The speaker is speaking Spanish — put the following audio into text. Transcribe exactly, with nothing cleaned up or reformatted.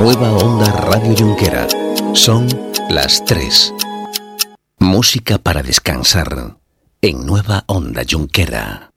Nueva Onda Radio Junquera. Son las tres. Música para descansar en Nueva Onda Junquera.